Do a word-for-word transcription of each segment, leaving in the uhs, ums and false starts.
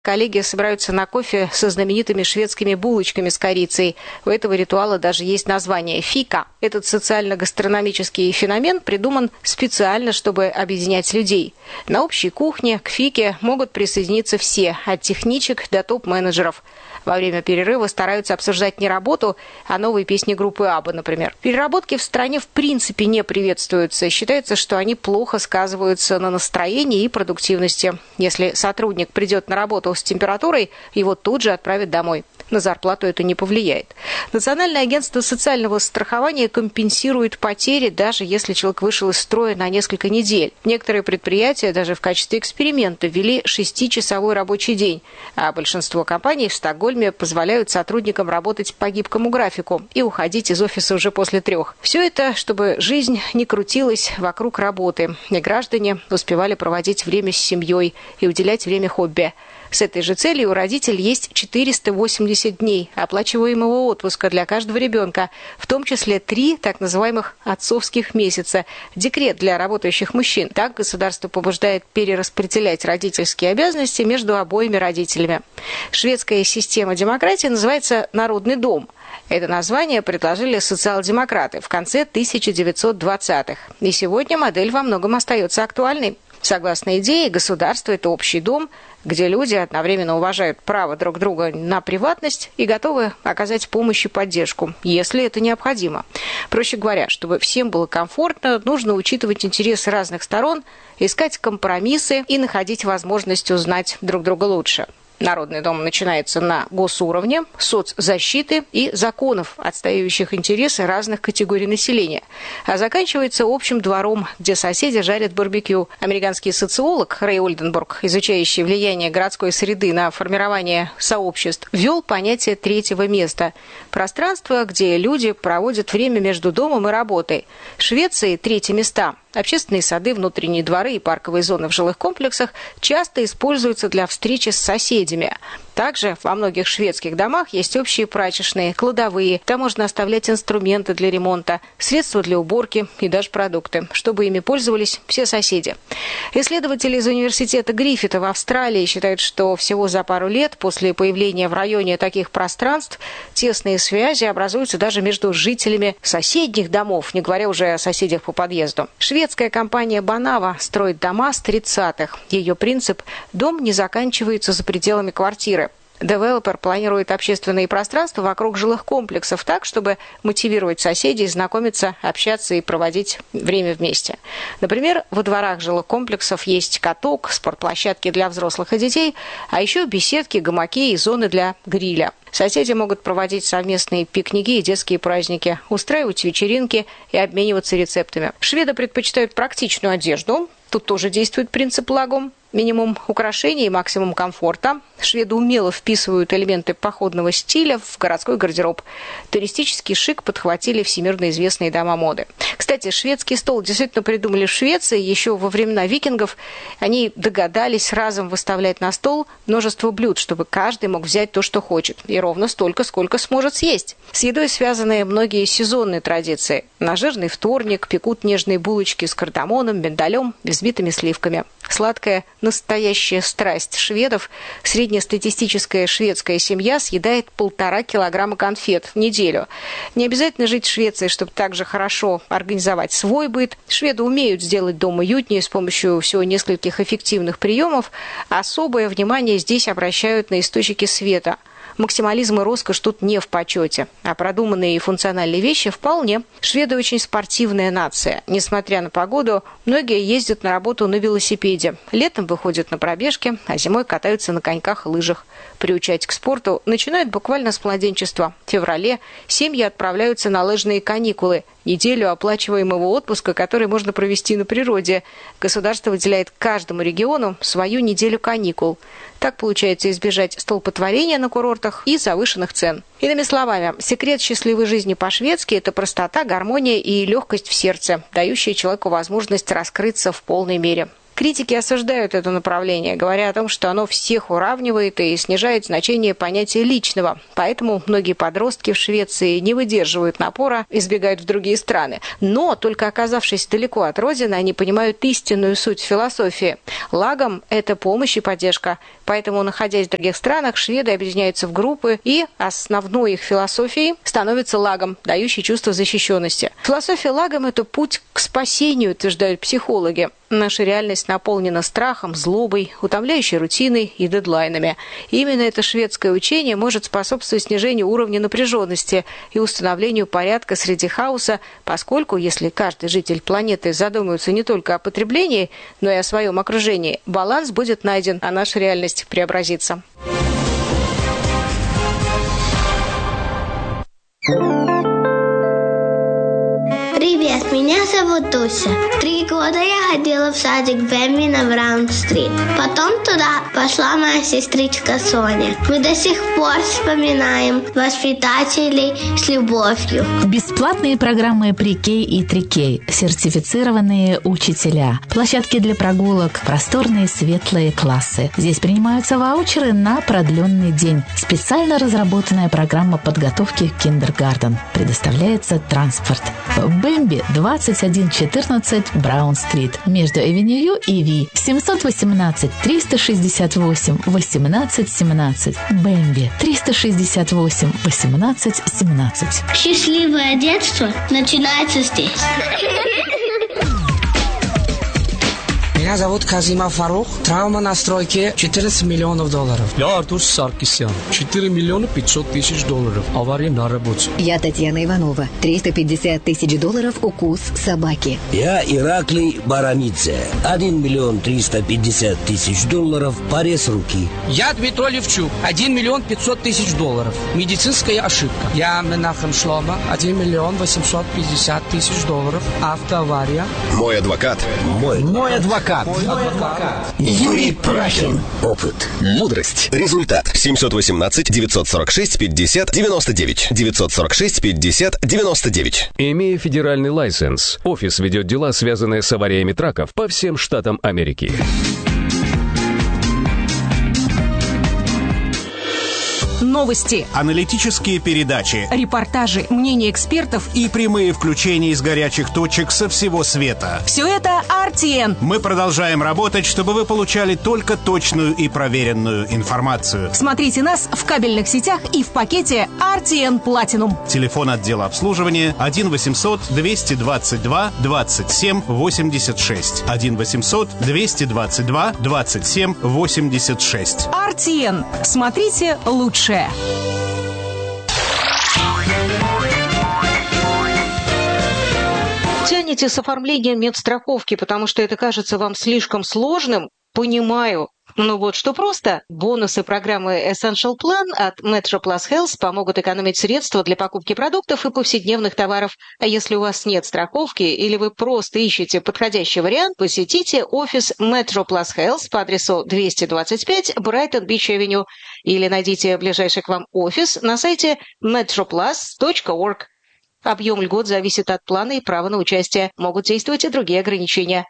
Коллеги собираются на кофе со знаменитыми шведскими булочками с корицей. У этого ритуала даже есть название – фика. Этот социально-гастрономический феномен придуман специально, чтобы объединять людей. На общей кухне к фике могут присоединиться все, от техничек до топ-менеджеров. Во время перерыва стараются обсуждать не работу, а новые песни группы Абба, например. Переработки в стране в принципе не приветствуются. Считается, что они плохо сказываются на настроении и продуктивности. Если сотрудник придет на работу с температурой, его тут же отправят домой. На зарплату это не повлияет. Национальное агентство социального страхования компенсирует потери, даже если человек вышел из строя на несколько недель. Некоторые предприятия даже в качестве эксперимента ввели шестичасовой рабочий день, а большинство компаний в Стокгольме позволяют сотрудникам работать по гибкому графику и уходить из офиса уже после трех. Все это, чтобы жизнь не крутилась вокруг работы, и граждане успевали проводить время с семьей и уделять время хобби. С этой же целью у родителей есть четыреста восемьдесят дней оплачиваемого отпуска для каждого ребенка, в том числе три так называемых отцовских месяца, декрет для работающих мужчин. Так государство побуждает перераспределять родительские обязанности между обоими родителями. Шведская система демократии называется «Народный дом». Это название предложили социал-демократы в конце тысяча девятьсот двадцатых. И сегодня модель во многом остается актуальной. Согласно идее, государство – это общий дом, где люди одновременно уважают право друг друга на приватность и готовы оказать помощь и поддержку, если это необходимо. Проще говоря, чтобы всем было комфортно, нужно учитывать интересы разных сторон, искать компромиссы и находить возможность узнать друг друга лучше. Народный дом начинается на госуровне, соцзащиты и законов, отстаивающих интересы разных категорий населения, а заканчивается общим двором, где соседи жарят барбекю. Американский социолог Рэй Ольденбург, изучающий влияние городской среды на формирование сообществ, ввел понятие третьего места – пространство, где люди проводят время между домом и работой. В Швеции третьи места – общественные сады, внутренние дворы и парковые зоны в жилых комплексах часто используются для встречи с соседями. Также во многих шведских домах есть общие прачечные, кладовые, там можно оставлять инструменты для ремонта, средства для уборки и даже продукты, чтобы ими пользовались все соседи. Исследователи из университета Гриффита в Австралии считают, что всего за пару лет после появления в районе таких пространств тесные связи образуются даже между жителями соседних домов, не говоря уже о соседях по подъезду. Шведская компания Bonava строит дома с тридцатых. Ее принцип – дом не заканчивается за пределами квартиры. Девелопер планирует общественные пространства вокруг жилых комплексов так, чтобы мотивировать соседей знакомиться, общаться и проводить время вместе. Например, во дворах жилых комплексов есть каток, спортплощадки для взрослых и детей, а еще беседки, гамаки и зоны для гриля. Соседи могут проводить совместные пикники и детские праздники, устраивать вечеринки и обмениваться рецептами. Шведы предпочитают практичную одежду. Тут тоже действует принцип лагом. Минимум украшений и максимум комфорта. Шведы умело вписывают элементы походного стиля в городской гардероб. Туристический шик подхватили всемирно известные дома моды. Кстати, шведский стол действительно придумали в Швеции еще во времена викингов. Они догадались разом выставлять на стол множество блюд, чтобы каждый мог взять то, что хочет, и ровно столько, сколько сможет съесть. С едой связаны многие сезонные традиции. На жирный вторник пекут нежные булочки с кардамоном, миндалем, взбитыми сливками. Сладкая настоящая страсть шведов. Среднестатистическая шведская семья съедает полтора килограмма конфет в неделю. Не обязательно жить в Швеции, чтобы так же хорошо организовать свой быт. Шведы умеют сделать дом уютнее с помощью всего нескольких эффективных приемов. Особое внимание здесь обращают на источники света. Максимализм и роскошь тут не в почете, а продуманные и функциональные вещи вполне. Шведы очень спортивная нация. Несмотря на погоду, многие ездят на работу на велосипеде. Летом выходят на пробежки, а зимой катаются на коньках и лыжах. Приучать к спорту начинают буквально с младенчества. В феврале семьи отправляются на лыжные каникулы. Неделю оплачиваемого отпуска, который можно провести на природе. Государство выделяет каждому региону свою неделю каникул. Так получается избежать столпотворения на курортах и завышенных цен. Иными словами, секрет счастливой жизни по-шведски – это простота, гармония и легкость в сердце, дающие человеку возможность раскрыться в полной мере. Критики осуждают это направление, говоря о том, что оно всех уравнивает и снижает значение понятия личного. Поэтому многие подростки в Швеции не выдерживают напора, избегают в другие страны. Но, только оказавшись далеко от родины, они понимают истинную суть философии. Лагом – это помощь и поддержка. Поэтому, находясь в других странах, шведы объединяются в группы, и основной их философией становится лагом, дающий чувство защищенности. Философия лагом – это путь к спасению, утверждают психологи. Наша реальность наполнена страхом, злобой, утомляющей рутиной и дедлайнами. И именно это шведское учение может способствовать снижению уровня напряженности и установлению порядка среди хаоса, поскольку, если каждый житель планеты задумается не только о потреблении, но и о своем окружении, баланс будет найден, а наша реальность преобразится. Привет, меня зовут Дуся. Три года я ходила в садик Вэмми на Браун-стрит. Потом туда пошла моя сестричка Соня. Мы до сих пор вспоминаем воспитателей с любовью. Бесплатные программы Pre-K и три-кей, сертифицированные учителя, площадки для прогулок, просторные светлые классы. Здесь принимаются ваучеры на продленный день. Специально разработанная программа подготовки к киндергартен. Предоставляется транспорт. Бэмби, двадцать один четырнадцать Браун-стрит, между Эвеню и Ви, семьсот восемнадцать триста шестьдесят восемь восемнадцать семнадцать. Бэмби, триста шестьдесят восемь восемнадцать семнадцать. Счастливое детство начинается здесь. Меня зовут Казима Фарух. Травма на стройке четырнадцать миллионов долларов. Я Артур Саркисян. четыре миллиона пятьсот тысяч долларов. Авария на работе. Я Татьяна Иванова. триста пятьдесят тысяч долларов укус собаки. Я Ираклий Барамидзе. один миллион триста пятьдесят тысяч долларов. Порез руки. Я Дмитрий Левчук. один миллион пятьсот тысяч долларов. Медицинская ошибка. Я Менахем Шлома. один миллион восемьсот пятьдесят тысяч долларов. Автоавария. Мой адвокат. Мой, Мой адвокат. Юрий Прахин. Опыт. Мудрость. Результат. семьсот восемнадцать девятьсот сорок шесть пятьдесят девяносто девять. девятьсот сорок шесть пятьдесят девяносто девять. Имея федеральный лайсенс, офис ведет дела, связанные с авариями траков по всем штатам Америки. Новости, аналитические передачи, репортажи, мнения экспертов и прямые включения из горячих точек со всего света. Все это ар ти эн. Мы продолжаем работать, чтобы вы получали только точную и проверенную информацию. Смотрите нас в кабельных сетях и в пакете ар ти эн Platinum. Телефон отдела обслуживания один восемьсот двести двадцать два двадцать семь восемьдесят шесть. один восемьсот двести двадцать два двадцать семь восемьдесят шесть. ар ти эн. Смотрите лучше. Тянете с оформлением медстраховки, потому что это кажется вам слишком сложным? Понимаю. Ну вот что просто. Бонусы программы Essential Plan от Metro Plus Health помогут экономить средства для покупки продуктов и повседневных товаров. А если у вас нет страховки или вы просто ищете подходящий вариант, посетите офис Metro Plus Health по адресу двести двадцать пять Brighton Beach Avenue или найдите ближайший к вам офис на сайте метро плас точка орг. Объем льгот зависит от плана и права на участие. Могут действовать и другие ограничения.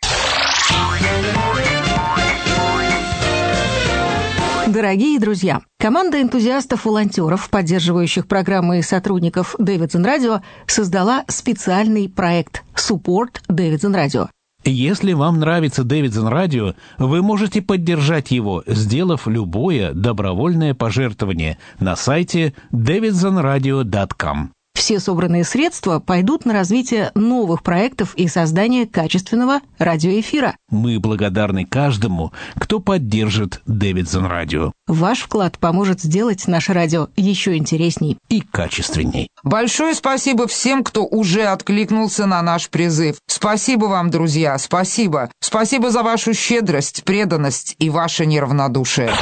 Дорогие друзья, команда энтузиастов-волонтеров, поддерживающих программы и сотрудников Davidson Radio, создала специальный проект Support Davidson Radio. Если вам нравится Davidson Radio, вы можете поддержать его, сделав любое добровольное пожертвование на сайте дэвидсон радио точка ком. Все собранные средства пойдут на развитие новых проектов и создание качественного радиоэфира. Мы благодарны каждому, кто поддержит Davidson Radio. Ваш вклад поможет сделать наше радио еще интересней и качественней. Большое спасибо всем, кто уже откликнулся на наш призыв. Спасибо вам, друзья, спасибо. Спасибо за вашу щедрость, преданность и ваше неравнодушие.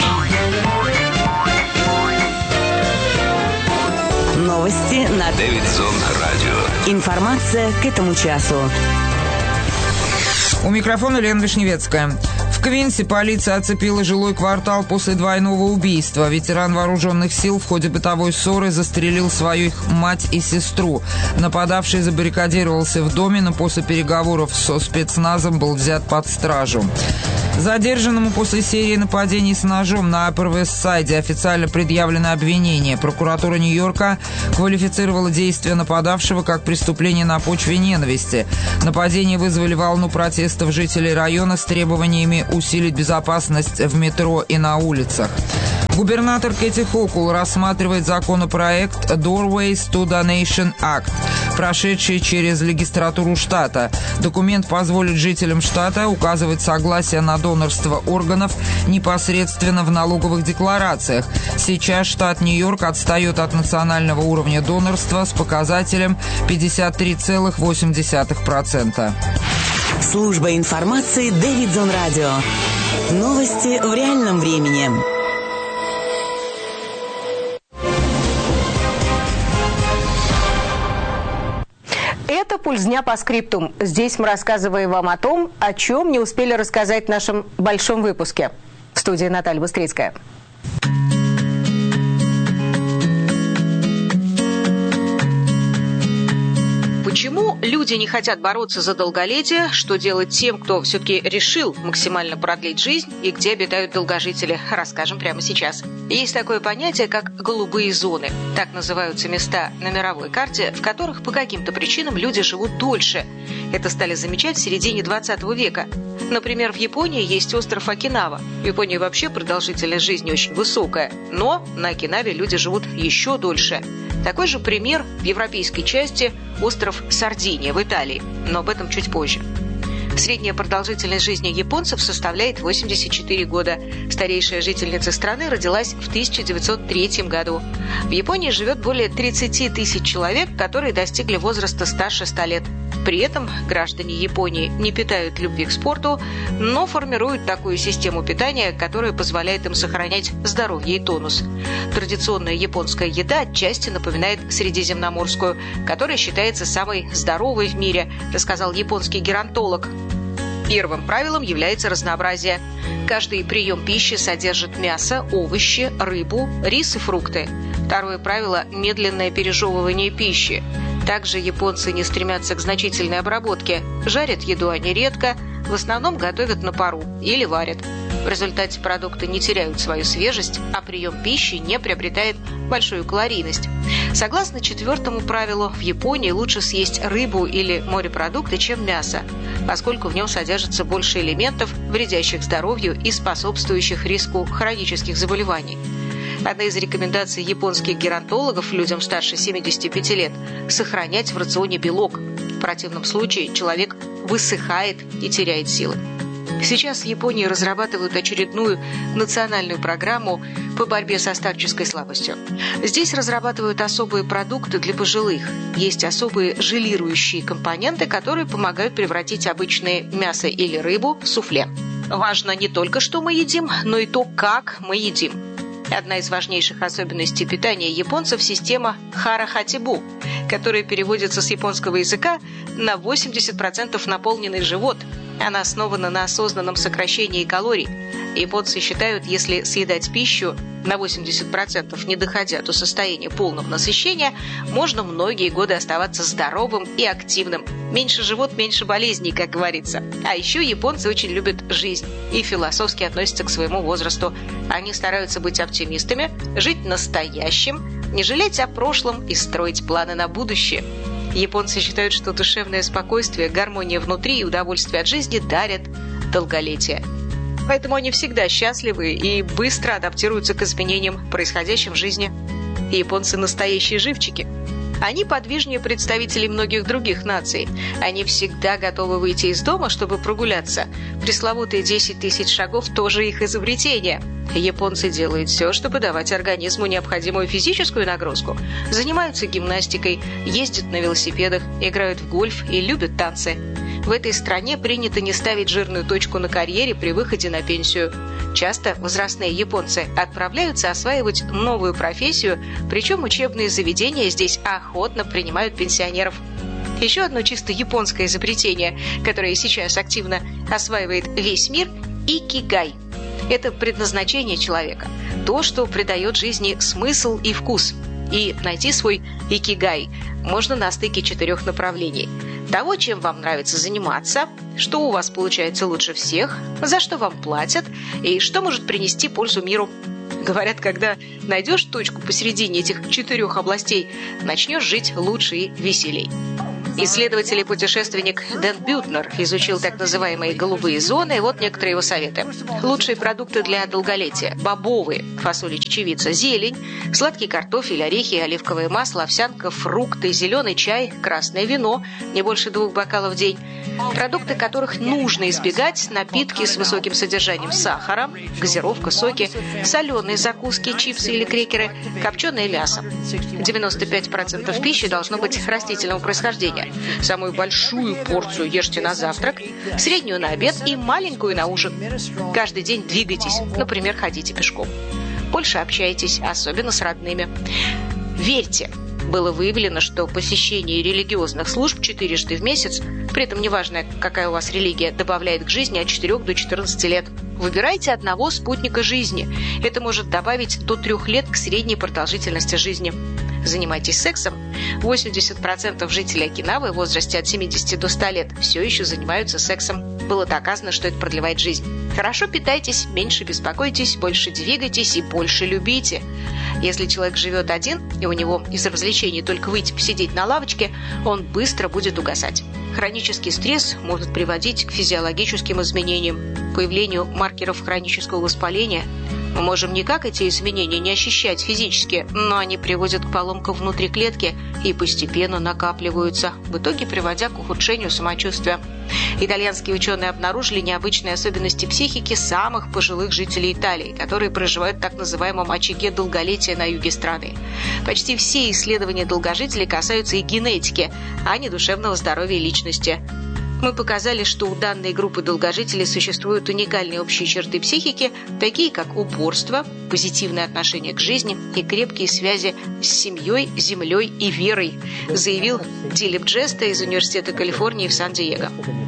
Новости на Davidson Radio. Информация к этому часу. У микрофона Лена Вишневецкая. В В Квинсе полиция оцепила жилой квартал после двойного убийства. Ветеран вооруженных сил в ходе бытовой ссоры застрелил свою мать и сестру. Нападавший забаррикадировался в доме, но после переговоров со спецназом был взят под стражу. Задержанному после серии нападений с ножом на Upper West Side официально предъявлено обвинение. Прокуратура Нью-Йорка квалифицировала действия нападавшего как преступление на почве ненависти. Нападения вызвали волну протестов жителей района с требованиями усилить безопасность в метро и на улицах. Губернатор Кэти Хокул рассматривает законопроект Doorways to Donation Act, прошедший через регистратуру штата. Документ позволит жителям штата указывать согласие на донорство органов непосредственно в налоговых декларациях. Сейчас штат Нью-Йорк отстает от национального уровня донорства с показателем пятьдесят три целых восемь десятых процента. Служба информации Дэвидсон Радио. Новости в реальном времени. Это «Пульс дня» по скриптум. Здесь мы рассказываем вам о том, о чем не успели рассказать в нашем большом выпуске. В студии Наталья Быстрицкая. Почему люди не хотят бороться за долголетие? Что делать тем, кто все-таки решил максимально продлить жизнь? И где обитают долгожители? Расскажем прямо сейчас. Есть такое понятие, как голубые зоны. Так называются места на мировой карте, в которых по каким-то причинам люди живут дольше. Это стали замечать в середине двадцатого века. Например, в Японии есть остров Окинава. В Японии вообще продолжительность жизни очень высокая, но на Окинаве люди живут еще дольше. Такой же пример в европейской части – остров Сардиния в Италии, но об этом чуть позже. Средняя продолжительность жизни японцев составляет восемьдесят четыре года. Старейшая жительница страны родилась в тысяча девятьсот третьем году. В Японии живет более тридцать тысяч человек, которые достигли возраста старше ста лет. При этом граждане Японии не питают любви к спорту, но формируют такую систему питания, которая позволяет им сохранять здоровье и тонус. Традиционная японская еда отчасти напоминает средиземноморскую, которая считается самой здоровой в мире, рассказал японский геронтолог. Первым правилом является разнообразие. Каждый прием пищи содержит мясо, овощи, рыбу, рис и фрукты. Второе правило – медленное пережевывание пищи. Также японцы не стремятся к значительной обработке. Жарят еду они редко, в основном готовят на пару или варят. В результате продукты не теряют свою свежесть, а прием пищи не приобретает большую калорийность. Согласно четвертому правилу, в Японии лучше съесть рыбу или морепродукты, чем мясо, поскольку в нем содержится больше элементов, вредящих здоровью и способствующих риску хронических заболеваний. Одна из рекомендаций японских геронтологов людям старше семидесяти пяти лет – сохранять в рационе белок. В противном случае человек высыхает и теряет силы. Сейчас в Японии разрабатывают очередную национальную программу по борьбе со старческой слабостью. Здесь разрабатывают особые продукты для пожилых. Есть особые желирующие компоненты, которые помогают превратить обычное мясо или рыбу в суфле. Важно не только, что мы едим, но и то, как мы едим. Одна из важнейших особенностей питания японцев – система хара-хатибу, которая переводится с японского языка на восемьдесят процентов наполненный живот. Она основана на осознанном сокращении калорий. Японцы считают, если съедать пищу на восемьдесят процентов, не доходя до состояния полного насыщения, можно многие годы оставаться здоровым и активным. Меньше живот, меньше болезней, как говорится. А еще японцы очень любят жизнь и философски относятся к своему возрасту. Они стараются быть оптимистами, жить настоящим, не жалеть о прошлом и строить планы на будущее. Японцы считают, что душевное спокойствие, гармония внутри и удовольствие от жизни дарят долголетие. Поэтому они всегда счастливы и быстро адаптируются к изменениям, происходящим в жизни. Японцы – настоящие живчики. Они подвижнее представителей многих других наций. Они всегда готовы выйти из дома, чтобы прогуляться. Пресловутые десять тысяч шагов – тоже их изобретение. Японцы делают все, чтобы давать организму необходимую физическую нагрузку. Занимаются гимнастикой, ездят на велосипедах, играют в гольф и любят танцы. В этой стране принято не ставить жирную точку на карьере при выходе на пенсию. Часто возрастные японцы отправляются осваивать новую профессию, причем учебные заведения здесь охотно принимают пенсионеров. Еще одно чисто японское изобретение, которое сейчас активно осваивает весь мир – Икигай – это предназначение человека, то, что придает жизни смысл и вкус. И найти свой икигай можно на стыке четырех направлений. Того, чем вам нравится заниматься, что у вас получается лучше всех, за что вам платят и что может принести пользу миру. Говорят, когда найдешь точку посередине этих четырех областей, начнешь жить лучше и веселей. Исследователь и путешественник Дэн Бютнер изучил так называемые голубые зоны, и вот некоторые его советы. Лучшие продукты для долголетия: бобовые, фасоль и чечевица, зелень, сладкий картофель, орехи, оливковое масло, овсянка, фрукты, зеленый чай, красное вино, не больше двух бокалов в день. Продукты, которых нужно избегать: напитки с высоким содержанием сахара, газировка, соки, соленые закуски, чипсы или крекеры, копченое мясо. девяносто пять процентов пищи должно быть растительного происхождения. Самую большую порцию ешьте на завтрак, среднюю на обед и маленькую на ужин. Каждый день двигайтесь, например, ходите пешком. Больше общайтесь, особенно с родными. Верьте. Было выявлено, что посещение религиозных служб четырежды в месяц, при этом неважно, какая у вас религия, добавляет к жизни от четырёх до четырнадцати лет. Выбирайте одного спутника жизни. Это может добавить до трех лет к средней продолжительности жизни. Занимайтесь сексом. восемьдесят процентов жителей Окинавы в возрасте от семидесяти до ста лет все еще занимаются сексом. Было доказано, что это продлевает жизнь. Хорошо питайтесь, меньше беспокойтесь, больше двигайтесь и больше любите. Если человек живет один, и у него из развлечений только выйти посидеть на лавочке, он быстро будет угасать. Хронический стресс может приводить к физиологическим изменениям, появлению маркеров хронического воспаления. Мы можем никак эти изменения не ощущать физически, но они приводят к поломкам внутри клетки и постепенно накапливаются, в итоге приводя к ухудшению самочувствия. Итальянские ученые обнаружили необычные особенности психики самых пожилых жителей Италии, которые проживают в так называемом очаге долголетия на юге страны. Почти все исследования долгожителей касаются и генетики, а не душевного здоровья личности. Мы показали, что у данной группы долгожителей существуют уникальные общие черты психики, такие как упорство, позитивное отношение к жизни и крепкие связи с семьей, землей и верой, заявил Дилип Джеста из Университета Калифорнии в Сан-Диего.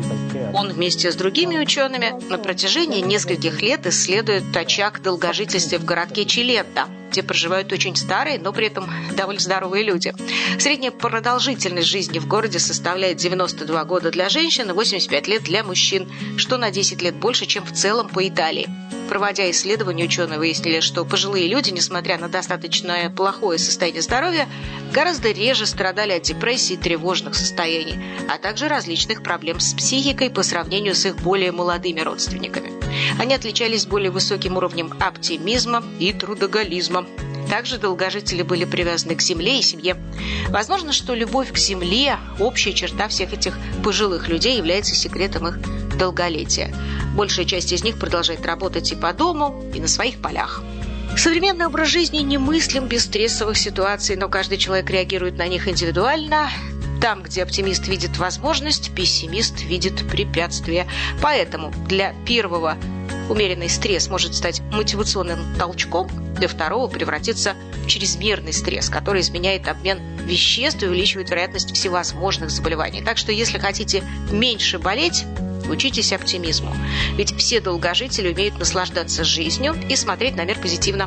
Он вместе с другими учеными на протяжении нескольких лет исследует очаг долгожительства в городке Чилетта, где проживают очень старые, но при этом довольно здоровые люди. Средняя продолжительность жизни в городе составляет девяносто два года для женщин и восемьдесят пять лет для мужчин, что на десять лет больше, чем в целом по Италии. Проводя исследования, ученые выяснили, что пожилые люди, несмотря на достаточно плохое состояние здоровья, гораздо реже страдали от депрессии и тревожных состояний, а также различных проблем с психикой по сравнению с их более молодыми родственниками. Они отличались более высоким уровнем оптимизма и трудоголизма. Также долгожители были привязаны к земле и семье. Возможно, что любовь к земле, общая черта всех этих пожилых людей, является секретом их долголетия. Большая часть из них продолжает работать и по дому, и на своих полях. Современный образ жизни немыслим без стрессовых ситуаций, но каждый человек реагирует на них индивидуально. Там, где оптимист видит возможность, пессимист видит препятствие. Поэтому для первого умеренный стресс может стать мотивационным толчком, для второго превратиться в чрезмерный стресс, который изменяет обмен веществ и увеличивает вероятность всевозможных заболеваний. Так что, если хотите меньше болеть, учитесь оптимизму. Ведь все долгожители умеют наслаждаться жизнью и смотреть на мир позитивно.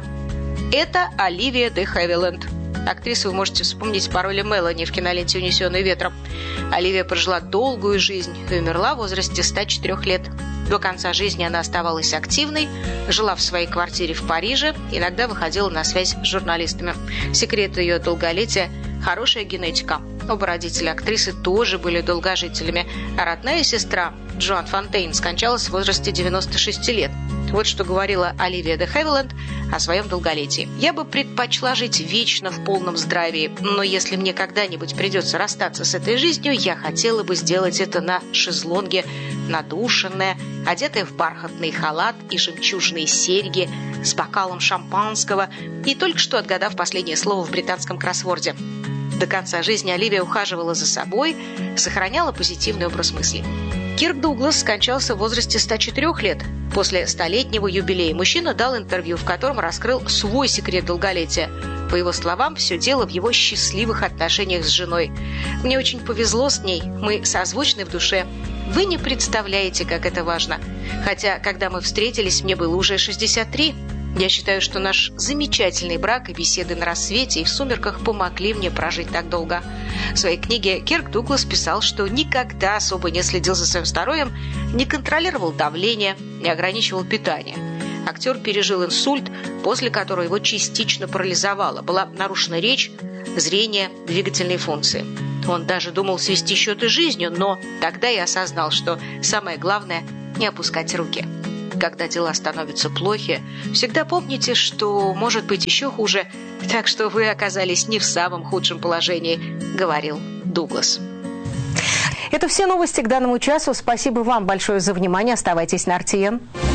Это Оливия де Хавиленд. Актрису вы можете вспомнить по роли Мелани в киноленте «Унесенные ветром». Оливия прожила долгую жизнь и умерла в возрасте ста четырёх лет. До конца жизни она оставалась активной, жила в своей квартире в Париже, иногда выходила на связь с журналистами. Секрет ее долголетия – хорошая генетика. Оба родителя актрисы тоже были долгожителями, а родная сестра Джоан Фонтейн скончалась в возрасте девяноста шести лет. Вот что говорила Оливия де Хавиленд о своем долголетии. «Я бы предпочла жить вечно в полном здравии, но если мне когда-нибудь придется расстаться с этой жизнью, я хотела бы сделать это на шезлонге, надушенная, одетая в бархатный халат и жемчужные серьги, с бокалом шампанского и только что отгадав последнее слово в британском кроссворде». До конца жизни Оливия ухаживала за собой, сохраняла позитивный образ мысли. Кирк Дуглас скончался в возрасте ста четырёх лет. После столетнего юбилея мужчина дал интервью, в котором раскрыл свой секрет долголетия. По его словам, все дело в его счастливых отношениях с женой. «Мне очень повезло с ней, мы созвучны в душе. Вы не представляете, как это важно. Хотя, когда мы встретились, мне было уже шестьдесят три. Я считаю, что наш замечательный брак и беседы на рассвете и в сумерках помогли мне прожить так долго. В своей книге Кирк Дуглас писал, что никогда особо не следил за своим здоровьем, не контролировал давление, не ограничивал питание. Актер пережил инсульт, после которого его частично парализовало. Была нарушена речь, зрение, двигательные функции. Он даже думал свести счеты с жизнью, но тогда я осознал, что самое главное – не опускать руки. Когда дела становятся плохи, всегда помните, что может быть еще хуже, так что вы оказались не в самом худшем положении, говорил Дуглас. Это все новости к данному часу. Спасибо вам большое за внимание. Оставайтесь на эр ти эн.